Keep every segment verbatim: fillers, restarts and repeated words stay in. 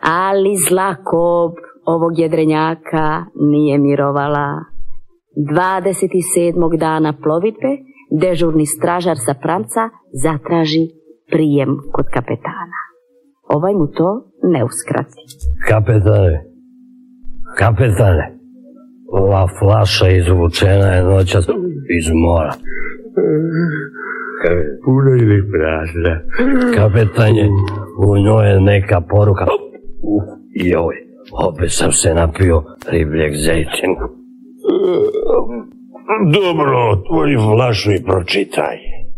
Ali zla kob ovog jedrenjaka nije mirovala. Dvadeset sedmog dana plovidbe dežurni stražar sa pramca zatraži prijem kod kapetana. Ovaj mu to ne uskrati. Kapetane, kapetane, ova flaša izvučena je noćas iz mora. Puno ili prazna? Kapetanje, u njoj je neka poruka. Uh, joj, opet sam se napio ribljeg zejčina. Dobro, otvori flašu i pročitaj.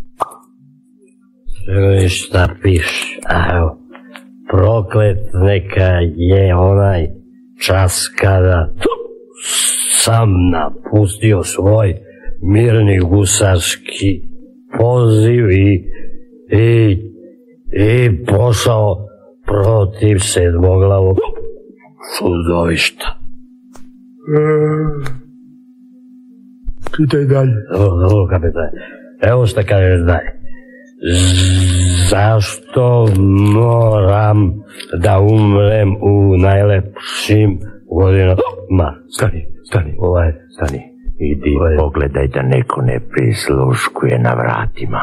Viš šta piš, evo. Proklet neka je onaj čas kada sam napustio svoj mirni gusarski poziv i, i, i pošao protiv sedmoglavog čudovišta. Čitaj dalje. Dobro, dobro, kapetane. Evo šta kažeš dalje. Zašto moram da umrem u najlepšim godinama? Stani, stani, ovaj, stani. Idi, ovaj. Pogledaj da neko ne prisluškuje na vratima.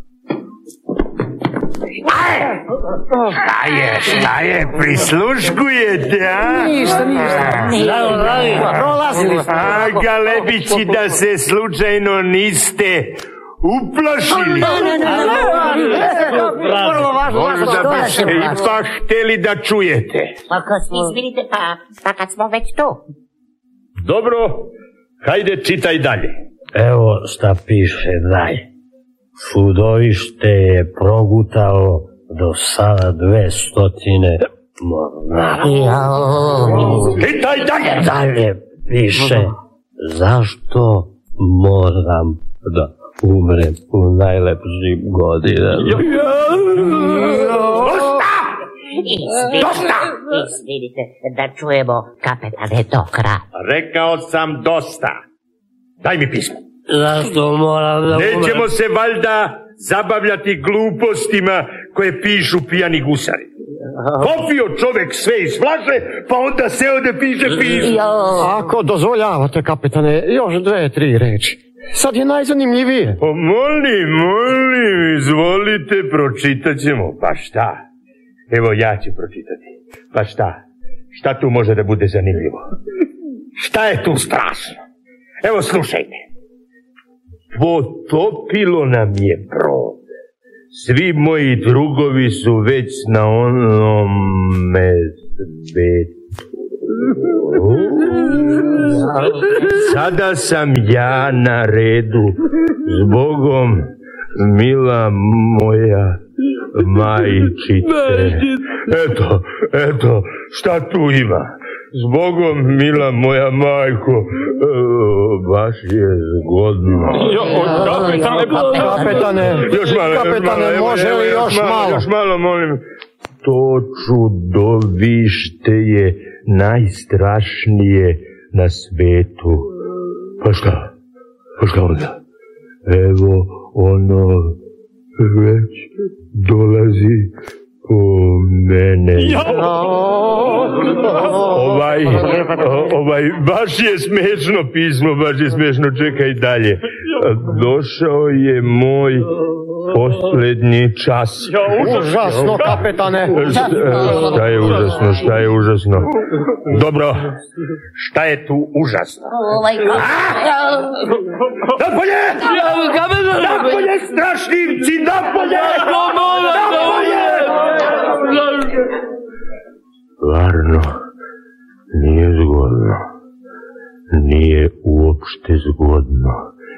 Šta je, šta je, prisluškujete, a? Ništa, ništa. Prolazili smo. A, galebići, da se slučajno niste uplašili. Možda biste ipak hteli da čujete. Pa kad smo, izvinite, pa, pa kad smo već tu. Dobro, hajde čitaj dalje. Evo šta piše dalje. Čudovište je progutalo do sada dve stotine mornara. Čitaj dalje. Dalje piše zašto moram da umrem u najlepšim godinama. Dosta! Izvinite, da čujemo, kapetane, do kraja. Rekao sam dosta. Daj mi pismo. Zašto moram da umrem? Nećemo se valjda zabavljati glupostima koje pišu pijani gusari. Popio čovek sve iz flaše, pa onda seo da piše pismo. Ako dozvoljavate, kapetane, još dve, tri reči. Sad je najzanimljivije. Pa molim, molim, izvolite, pročitat ćemo. Pa šta? Evo ja ću pročitati. Pa šta? Šta tu može da bude zanimljivo? Šta je tu strašno? Evo slušajte. Potopilo nam je brod. Svi moji drugovi su već na onome svetu. Sada sam ja na redu. Zbogom, mila moja majčice. Eto, eto, šta tu ima? Zbogom, mila moja majko, e, baš je zgodno. Jo, kapetane, kapetane, još malo, kapetane, još malo, može evo, li evo, još malo? malo? Još malo, molim. To čudovište je najstrašnije na svetu. Pa šta? Pa šta onda? Evo, ono već dolazi po mene. Ovaj, ovaj, baš je smešno pismo, baš je smešno, čekaj dalje. Došao je moj poslednji čas. Užasno, kapetane. Šta je užasno, šta je užasno? Dobro, šta je tu užasno? Napolje! Napolje, strašljivci, napolje! Napolje! Varno, nije zgodno. Nije uopšte zgodno.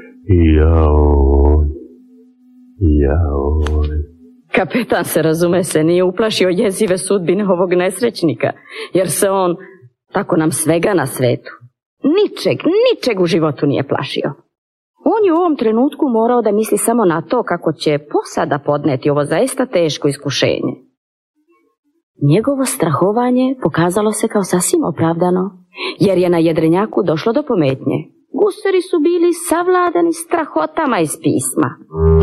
Jao, jao. Kapetan se, razume se, nije uplašio jezive sudbine ovog nesrećnika, jer se on, tako nam svega na svetu, ničeg, ničeg u životu nije plašio. On je u ovom trenutku morao da misli samo na to kako će posada podneti ovo zaista teško iskušenje. Njegovo strahovanje pokazalo se kao sasvim opravdano, jer je na jedrenjaku došlo do pometnje. Gusari su bili savladani strahotama iz pisma.